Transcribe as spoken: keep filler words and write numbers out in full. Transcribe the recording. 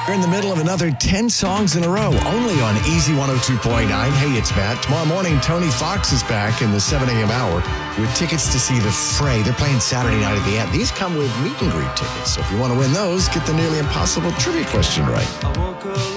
We're in the middle of another ten songs in a row, only on Easy one oh two point nine. Hey, it's Matt. Tomorrow morning, Tony Fox is back in the seven a.m. hour with tickets to see The Fray. They're playing Saturday night at the Ant. These come with meet and greet tickets. So if you want to win those, get the nearly impossible trivia question right.